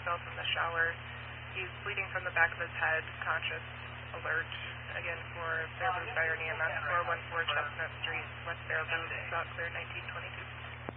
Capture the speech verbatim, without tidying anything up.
himself in the shower. He's bleeding from the back of his head, conscious, alert. Again, for Faribault Fire and E M S, four one four Chestnut Street, West Faribault, South Clear, nineteen twenty-two.